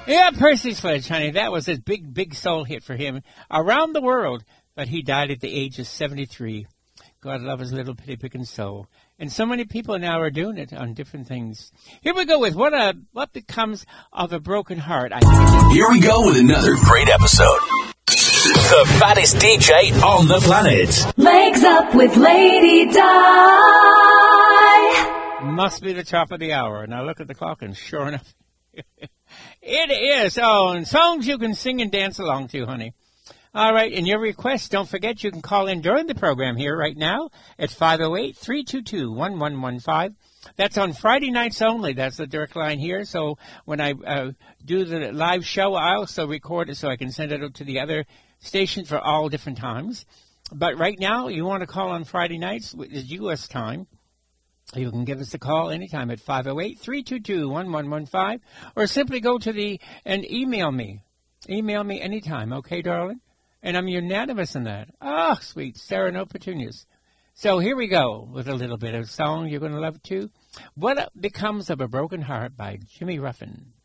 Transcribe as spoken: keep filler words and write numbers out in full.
Yeah, Percy Sledge, honey. That was a big, big soul hit for him around the world. But he died at the age of seventy-three. God love his little pitty-picking soul. And so many people now are doing it on different things. Here we go with what a what becomes of a broken heart. I Here we go with another great episode. The fattest D J on the planet. Legs Up with Lady Di. Must be the top of the hour. Now look at the clock, and sure enough, it is. Oh, and songs you can sing and dance along to, honey. All right, and your requests, don't forget you can call in during the program here right now at five oh eight, three two two, one one one five. That's on Friday nights only. That's the direct line here. So when I uh, do the live show, I also record it so I can send it out to the other stations for all different times. But right now, you want to call on Friday nights, which is U S time. You can give us a call anytime at five oh eight, three two two, one one one five, or simply go to the and email me. Email me anytime, okay, darling? And I'm unanimous in that. Oh, sweet Sarah No Petunias. So here we go with a little bit of song you're going to love too. What Becomes of a Broken Heart by Jimmy Ruffin.